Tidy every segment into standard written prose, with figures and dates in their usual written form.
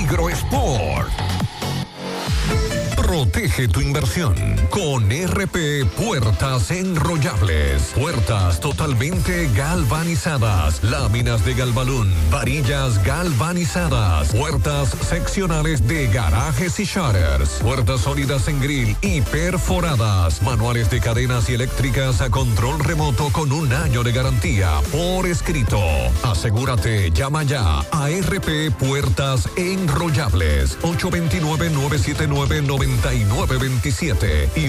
Agrosport. Protege tu inversión con RP Puertas Enrollables. Puertas totalmente galvanizadas, láminas de Galvalún, varillas galvanizadas, puertas seccionales de garajes y shutters, puertas sólidas en grill y perforadas, manuales de cadenas y eléctricas a control remoto con 1 año de garantía por escrito. Asegúrate, llama ya a RP Puertas Enrollables 829-979-9927 y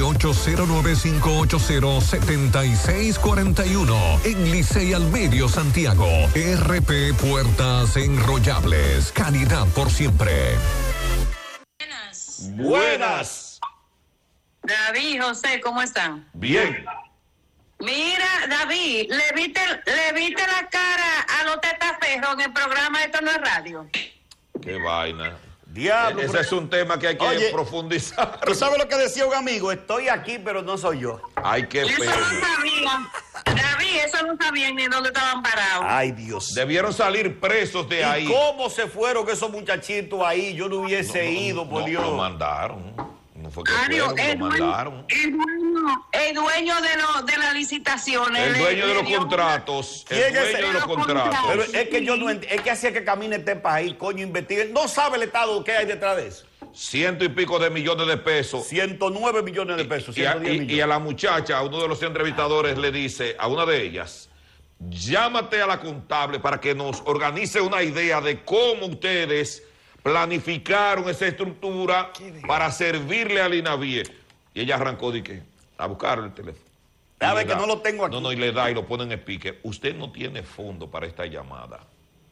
809-580-7641 en Licey al Medio, Santiago. RP Puertas Enrollables, calidad por siempre. Buenas. David, José, ¿cómo están? Bien. Mira, David, ¿le viste la cara a los testaferros en el programa Esto No es Radio? Qué vaina. Diablo. Ese es un tema que hay que profundizar. ¿Tú sabes lo que decía un amigo? Estoy aquí, pero no soy yo. Ay, qué Eso pena. no sabían. David, eso no sabían ni dónde estaban parados. Ay, Dios. Debieron salir presos de ahí. ¿Y cómo se fueron esos muchachitos ahí? Yo no hubiese ido, por Dios. Lo mandaron. No fue que Adiós, fueron, lo mandaron. el dueño de las licitaciones. El dueño de los contratos. El dueño de los contratos. Pero es que yo no entiendo. Es que hacía que camine este país, coño, investiguen. No sabe el Estado qué hay detrás de eso. 100 y pico de millones de pesos. 109 millones de pesos. Y a 110 millones. la muchacha, a uno de los entrevistadores le dice, a una de ellas, llámate a la contable para que nos organice una idea de cómo ustedes planificaron esa estructura para servirle al INAVIE. Y ella arrancó a buscar el teléfono. A ver, que no lo tengo aquí. No, y le da y lo pone en speaker. Usted no tiene fondo para esta llamada.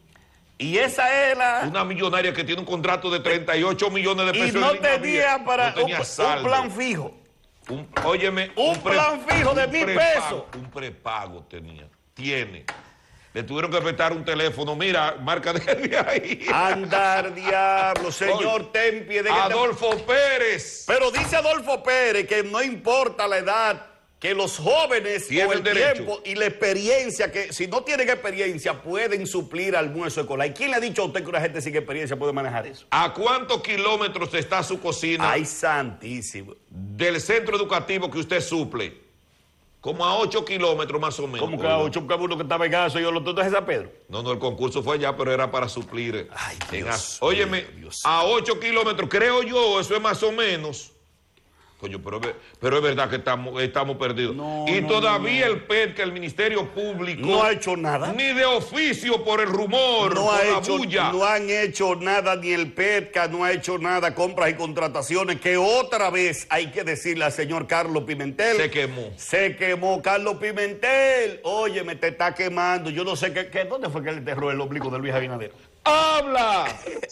Y esa es una millonaria que tiene un contrato de 38 millones de pesos. Y no tenía para un plan fijo. Óyeme. Un plan fijo de 1,000 pesos. Un prepago tiene. Le tuvieron que prestar un teléfono. Mira, marca de ahí. Andar diablo, señor, ten pie de Adolfo Pérez. Pero dice Adolfo Pérez que no importa la edad, que los jóvenes tienen con el derecho. tiempo y la experiencia, que si no tienen experiencia pueden suplir almuerzo escolar. ¿Y quién le ha dicho a usted que una gente sin experiencia puede manejar eso? ¿A cuántos kilómetros está su cocina? Ay, santísimo. Del centro educativo que usted suple. Como a 8 kilómetros más o menos. ¿Cómo que a 8? Uno que estaba en Gaso y yo lo todos es San Pedro. No, el concurso fue allá, pero era para suplir. Ay, Dios. Óyeme, a 8 kilómetros, creo yo, eso es más o menos. Coño, pero es verdad que estamos perdidos. Todavía el PET, que el Ministerio Público no ha hecho nada. Ni de oficio por el rumor, no por la bulla. No han hecho nada, ni el PETCA no ha hecho nada, compras y contrataciones, que otra vez hay que decirle al señor Carlos Pimentel. Se quemó Carlos Pimentel. Oye, me te está quemando. Yo no sé ¿dónde fue que le enterró el oblicuo de Luis Abinader? ¡Habla!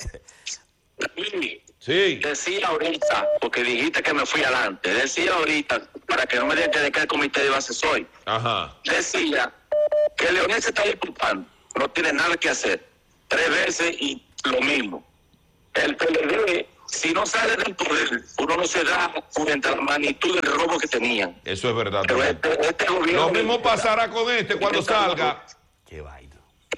Sí. Decía ahorita, porque dijiste que me fui adelante, decía ahorita, para que no me deje de que el comité de base soy. Ajá. Decía que Leonel se está disculpando, no tiene nada que hacer. 3 veces y lo mismo. El PLD, si no sale del poder, uno no se da frente a la magnitud del robo que tenían. Eso es verdad. Pero este gobierno... Lo mismo pasará con cuando salga. Qué vaina.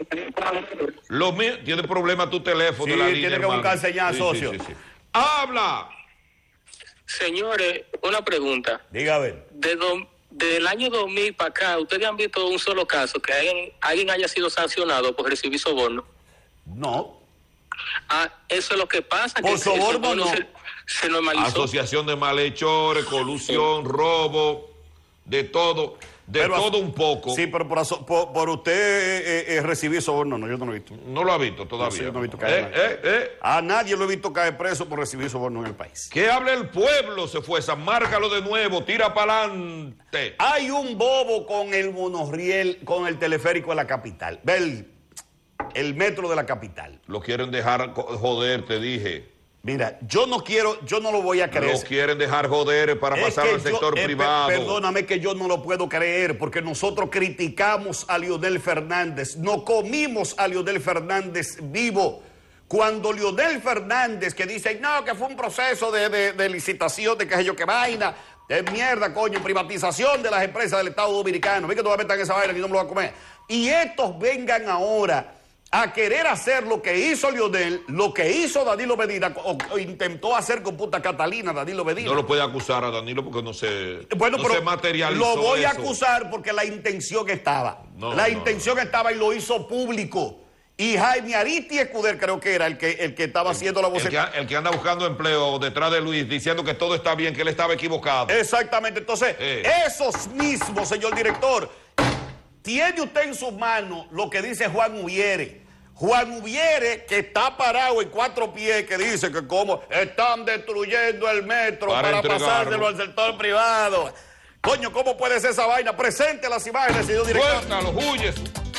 Tiene problema tu teléfono. Sí, la línea, tiene que buscar señal, socio. Sí. ¡Habla! Señores, una pregunta. Diga a ver. Del año 2000 para acá, ¿ustedes han visto un solo caso que alguien haya sido sancionado por recibir soborno? No. Eso es lo que pasa. Por que soborno no. Se normalizó. Asociación de malhechores, colusión, robo, de todo. Todo un poco. Sí, pero por usted recibir soborno, no, yo no lo he visto. No lo ha visto todavía. No, yo no he visto caer a nadie lo he visto caer preso por recibir soborno en el país. Que hable el pueblo, se fue, márcalo de nuevo, tira para adelante. Hay un bobo con el monorriel, con el teleférico de la capital. Ve el metro de la capital. Lo quieren dejar joder, te dije. Mira, yo no lo voy a creer. Lo quieren dejar joder para pasar al sector privado. Perdóname que yo no lo puedo creer, porque nosotros criticamos a Leonel Fernández, no comimos a Leonel Fernández vivo. Cuando Leonel Fernández, que dice, no, que fue un proceso de licitación, de qué sé yo, qué vaina, de mierda, coño, privatización de las empresas del Estado Dominicano, ve que todavía están en esa vaina y no me lo va a comer. Y estos vengan ahora a querer hacer lo que hizo Lionel, lo que hizo Danilo Medina, o intentó hacer con Punta Catalina Danilo Medina. No lo puede acusar a Danilo porque no se, bueno, no pero se materializó. Lo voy a eso. acusar porque la intención estaba. La intención estaba y lo hizo público. Y Jaime Aristi Escuder creo que era el que estaba haciendo la voz. El que anda buscando empleo detrás de Luis, diciendo que todo está bien, que él estaba equivocado. Exactamente. Entonces, esos mismos, señor director, tiene usted en sus manos lo que dice Juan Ubiere. Juan Ubiere, que está parado en 4 pies, que dice que como están destruyendo el metro para pasárselo al sector privado. Coño, ¿cómo puede ser esa vaina? Presente las imágenes, señor director. Suéltalo, huyes.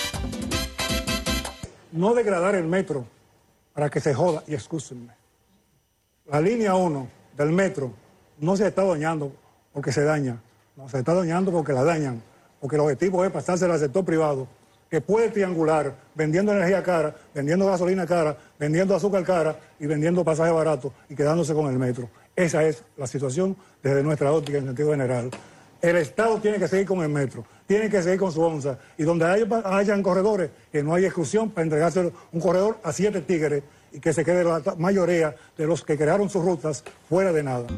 No degradar el metro para que se joda, y excúsenme. La línea 1 del metro no se está dañando porque se daña, no, se está dañando porque la dañan, porque el objetivo es pasársela al sector privado, que puede triangular vendiendo energía cara, vendiendo gasolina cara, vendiendo azúcar cara y vendiendo pasajes baratos y quedándose con el metro. Esa es la situación desde nuestra óptica en sentido general. El Estado tiene que seguir con el metro, tiene que seguir con su onza, y donde hayan corredores, que no haya exclusión para entregarse un corredor a 7 tigres y que se quede la mayoría de los que crearon sus rutas fuera de nada.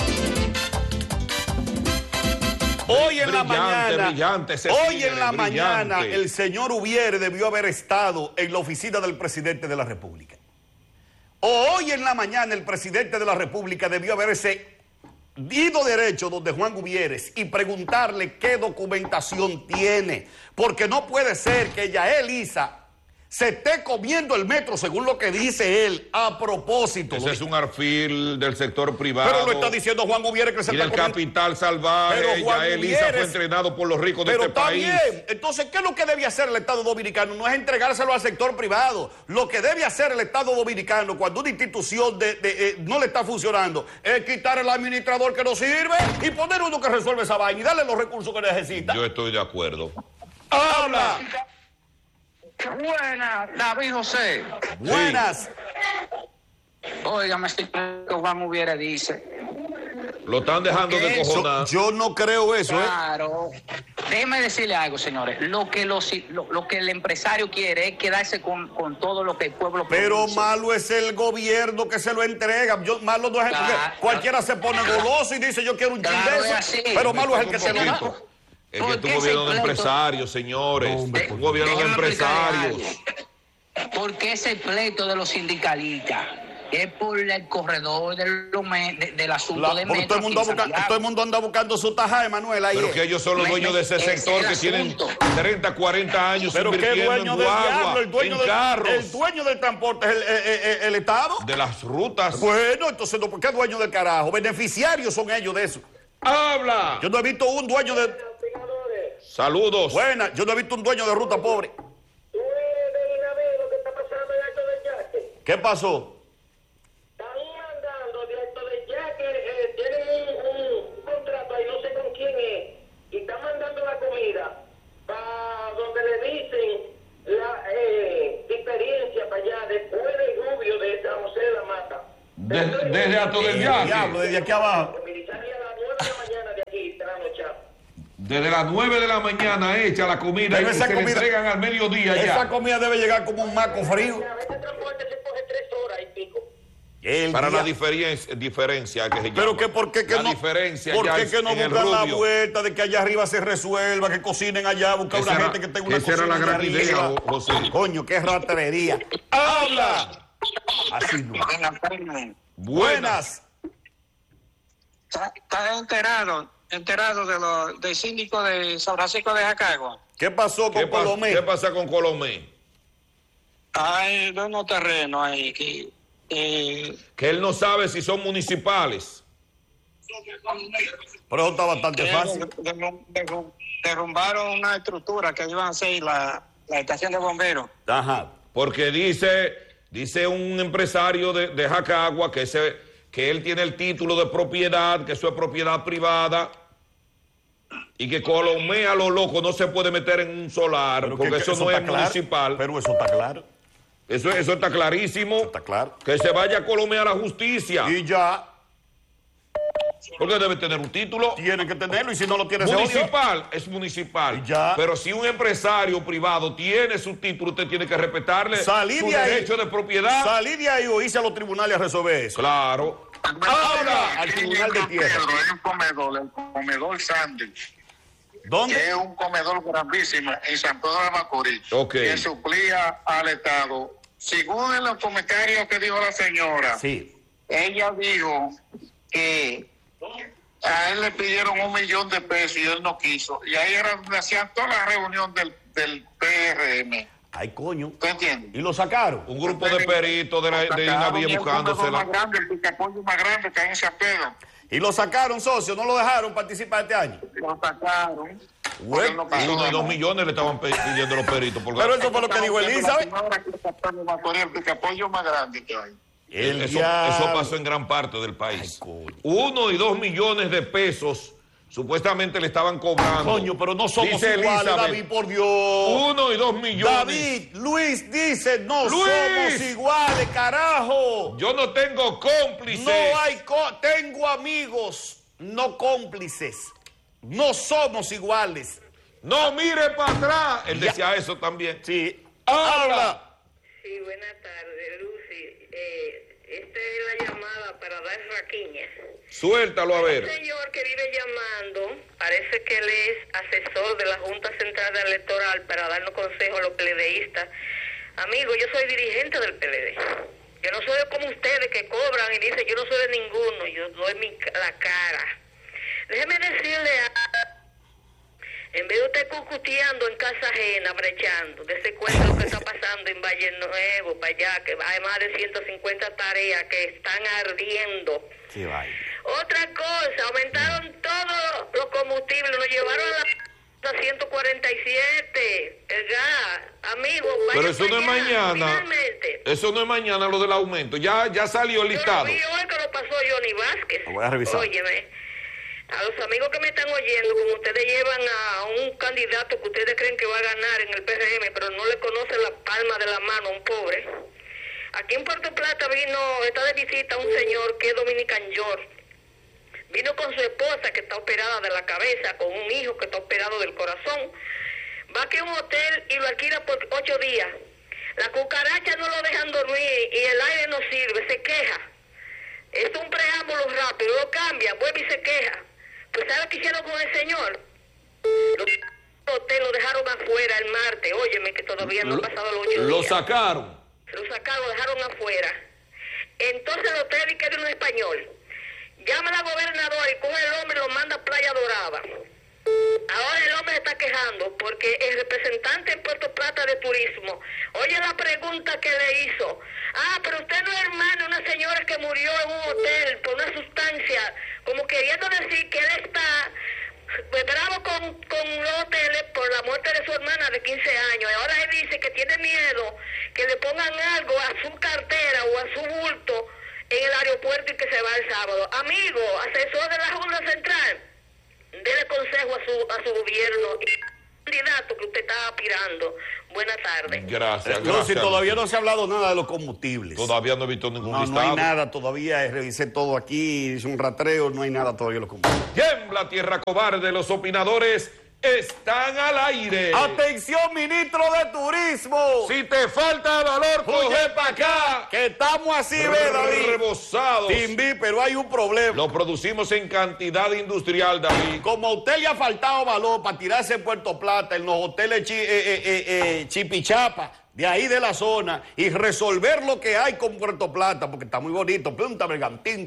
Hoy en la mañana, brillante. el señor Ubiere debió haber estado en la oficina del presidente de la República. Hoy en la mañana el presidente de la República debió haberse ido derecho donde Juan Gubieres y preguntarle qué documentación tiene, porque no puede ser que Yael Issa se esté comiendo el metro, según lo que dice él, a propósito. Ese es un alfil del sector privado. Pero lo está diciendo Juan Gubieres que se y está del capital salvaje. Pero Yael Issa fue entrenado por los ricos de este país. Pero está bien. Entonces, ¿qué es lo que debe hacer el Estado Dominicano? No es entregárselo al sector privado. Lo que debe hacer el Estado Dominicano cuando una institución no le está funcionando es quitar el administrador que no sirve y poner uno que resuelve esa vaina y darle los recursos que necesita. Yo estoy de acuerdo. ¡Habla! Buenas, David José. Buenas. Óigame, si Juan Ubiere dice. Lo están dejando de cojonar. Yo no creo eso, Claro. Déjeme decirle algo, señores. Lo que el empresario quiere es quedarse con todo lo que el pueblo Pero produce. malo es el gobierno que se lo entrega. Malo no es cualquiera se pone goloso y dice yo quiero un chin de eso. Así. Pero malo es el que se lo da. Es que es un gobierno de empresarios, señores. Un gobierno de empresarios. ¿Por qué ese pleito de los sindicalistas? Es por el corredor del asunto de metro. Todo el mundo anda buscando su taja, Emanuel. Pero que ellos son los dueños de ese sector que tienen 30, 40 años invirtiendo en guagua, en carros. El dueño del transporte es el Estado. De las rutas. Bueno, entonces, ¿por qué dueño del carajo? Beneficiarios son ellos de eso. ¡Habla! Yo no he visto un dueño de... Saludos. Buena, yo no he visto un dueño de ruta pobre. ¿Qué pasó? Están mandando directo de Yaque, tienen un contrato ahí, no sé con quién es, y están mandando la comida para donde le dicen la diferencia para allá, después del Rubio de San José de la Mata. Desde Alto del Yaque. Diablo, desde aquí abajo. Salía a las 9 de la mañana de aquí, trasnochado. Desde las 9 de la mañana hecha la comida Pero y se le entregan al mediodía ya. Esa comida debe llegar como un maco frío. A veces el transporte se coge 3 horas y pico. Para la diferencia que se llama. Pero que por qué que la no, diferencia ¿por ya qué que no en el buscan la Rubio? vuelta de que allá arriba se resuelva, que cocinen allá, buscar una gente que tenga una esa cocina era la gran allá idea, arriba? José. Coño, qué ratería. ¡Habla! Así no. Buenas. ¿Estás enterado del síndico de San Francisco de Jacagua? ¿Qué pasó con Colomé? ¿Qué pasa con Colomé? Hay unos terrenos ahí que él no sabe si son municipales. Pero eso está bastante fácil. Derrumbaron una estructura que iban a ser la estación de bomberos. Ajá. Porque dice un empresario de Jacagua que él tiene el título de propiedad, que eso es propiedad privada, y que Colomé a lo loco no se puede meter en un solar, Pero porque eso no es claro, municipal. Pero eso está claro. Eso está clarísimo. Está claro. Que se vaya a Colomé a la justicia. Y ya. Porque debe tener un título. Tiene que tenerlo y si no lo tiene, se odia. Municipal, es municipal. Y ya. Pero si un empresario privado tiene su título, usted tiene que respetarle su derecho de propiedad. Salí de ahí o irse a los tribunales a resolver eso. Claro. Ahora, al tribunal de tierra. Hay un comedor, el comedor Sandwich. ¿Dónde? Que es un comedor grandísimo en San Pedro de Macorís. Ok. Que suplía al Estado. Según en los comentarios que dijo la señora, Sí. ella dijo que a él le pidieron $1 millón y él no quiso. Y ahí era donde hacían toda la reunión del PRM. Ay, coño. ¿Tú entiendes? Y lo sacaron. Un grupo de peritos de Inavie buscándosela. El grande, el picapollo más grande que hay en San Pedro. Y lo sacaron, socio, no lo dejaron participar este año. Lo sacaron. Bueno, Porque no 1 y 2 millones le estaban pidiendo los peritos. Pero eso fue lo que dijo Elizabeth. El picapollo más grande que hay. Eso pasó en gran parte del país. Ay, coño. 1 y 2 millones de pesos supuestamente le estaban cobrando. Coño, pero no somos Dice iguales, Elizabeth, David, por Dios. 1 y 2 millones. David, Luis dice, no Luis. somos iguales, carajo. Yo no tengo cómplices. No hay, tengo amigos, no cómplices. No somos iguales. No mire para atrás. Él Ya. decía eso también. Sí. Habla. Sí, buenas tardes, Lucy. Esta es la llamada para dar raquiña. Suéltalo a ver. El señor que vive llamando, parece que él es asesor de la Junta Central Electoral para darnos consejos a los PLDistas. Amigo, yo soy dirigente del PLD. Yo no soy como ustedes que cobran y dicen yo no soy de ninguno, yo doy la cara. Déjeme decirle en vez de usted cucuteando en casa ajena, brechando, dese cuenta lo que está pasando en Valle Nuevo, para allá, que hay más de 150 tareas que están ardiendo. Sí, vaya. Otra cosa, aumentaron todos los combustibles, nos llevaron a 147, el gas, amigo. Pero eso no es mañana. Finalmente. Eso no es mañana lo del aumento. Ya salió el listado. Yo lo vi hoy que lo pasó Johnny Vázquez. Lo voy a revisar. Óyeme. A los amigos que me están oyendo, como ustedes llevan a un candidato que ustedes creen que va a ganar en el PRM, pero no le conocen la palma de la mano a un pobre. Aquí en Puerto Plata está de visita un señor que es Dominican York. Vino con su esposa que está operada de la cabeza, con un hijo que está operado del corazón. Va aquí a un hotel y lo alquila por 8 días. La cucaracha no lo dejan dormir y el aire no sirve, se queja. Es un preámbulo rápido, lo cambia, vuelve y se queja. Pues ¿sabe qué hicieron con el señor? Lo dejaron afuera el martes, óyeme que todavía no han pasado los 8 días. Lo sacaron. Lo sacaron, lo dejaron afuera. Entonces el hotel que era un español. Llama a la gobernadora y coge el hombre y lo manda a Playa Dorada. Ahora el hombre está quejando porque el representante en Puerto Plata de turismo, oye la pregunta que le hizo. Pero usted no es hermano de una señora que murió en un hotel por una sustancia, como queriendo decir que él está bravo con los hoteles por la muerte de su hermana de 15 años. Y ahora él dice que tiene miedo que le pongan algo a su cartera o a su bulto en el aeropuerto y que se va el sábado. Amigo, asesor de la Junta Central, dele consejo a su gobierno y candidato que usted está aspirando. Buenas tardes. Gracias. No, si todavía no se ha hablado nada de los combustibles. Todavía no he visto ningún No listado. hay nada todavía, revisé todo aquí, hice un rastreo, no hay nada todavía de los combustibles. Tiembla tierra cobarde, los opinadores están al aire. ¡Atención, ministro de Turismo! Si te falta valor, coge para acá. Que estamos así, ¿ve, David? Rebosados. Timbi, pero hay un problema. Lo producimos en cantidad industrial, David. Como a usted le ha faltado valor para tirarse en Puerto Plata, en los hoteles Chipichapa, de ahí de la zona, y resolver lo que hay con Puerto Plata, porque está muy bonito, Punta Bergantín,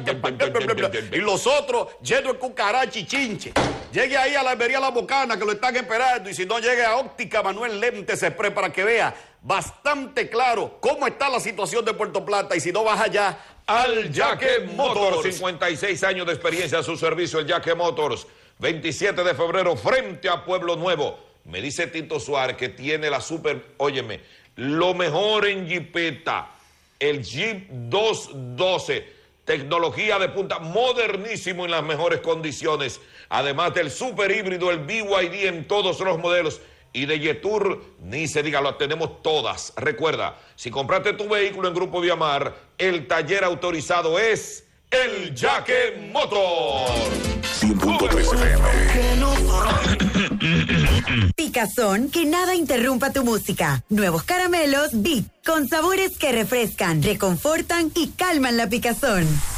y los otros llenos de cucaracha y chinche. Llegue ahí a la Almería La Bocana, que lo están esperando, y si no, llegue a Óptica Manuel Lentes Express para que vea bastante claro cómo está la situación de Puerto Plata, y si no, vas allá Al Yaque Motors, 56 años de experiencia a su servicio, el Yaque Motors, 27 de febrero, frente a Pueblo Nuevo. Me dice Tito Suárez que tiene la óyeme, lo mejor en Jeepeta, el Jeep 212, tecnología de punta, modernísimo en las mejores condiciones, además del super híbrido, el BYD en todos los modelos, y de Yetur, ni se diga, lo tenemos todas. Recuerda, si compraste tu vehículo en Grupo Viamar, el taller autorizado es El Yaque Motor. 100.3 FM. Picazón, que nada interrumpa tu música. Nuevos caramelos Big, con sabores que refrescan, reconfortan y calman la picazón.